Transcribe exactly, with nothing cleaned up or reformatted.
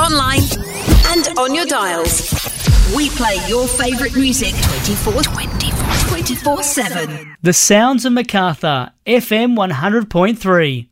online and on your dials. We play your favourite music twenty-four seven. The Sounds of Macarthur, F M one hundred point three.